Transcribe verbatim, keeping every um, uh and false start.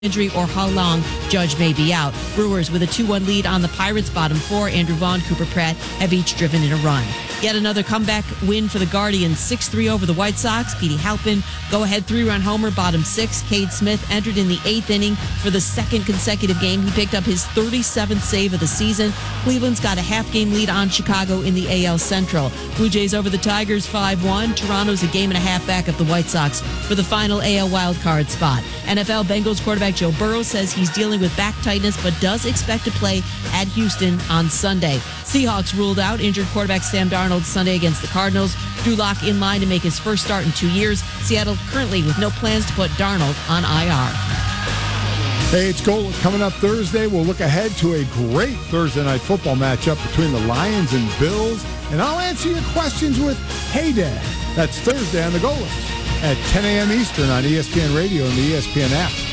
injury or how long Judge may be out. Brewers with a two one lead on the Pirates, bottom four. Andrew Vaughn, Cooper Pratt have each driven in a run. Yet another comeback win for the Guardians, six three over the White Sox. Petey Halpin, go-ahead three-run homer, bottom six. Cade Smith entered in the eighth inning for the second consecutive game. He picked up his thirty-seventh save of the season. Cleveland's got a half-game lead on Chicago in the A L Central. Blue Jays over the Tigers five one. Toronto's a game and a half back of the White Sox for the final A L wildcard spot. N F L Bengals quarterback Joe Burrow says he's dealing with back tightness but does expect to play at Houston on Sunday. Seahawks ruled out injured quarterback Sam Darnold Sunday against the Cardinals. Drew Lock in line to make his first start in two years. Seattle currently with no plans to put Darnold on I R. Hey, it's Gold coming up Thursday. We'll look ahead to a great Thursday night football matchup between the Lions and Bills. And I'll answer your questions with Hey Dad. That's Thursday on the Gold at ten a.m. Eastern on E S P N Radio and the E S P N app.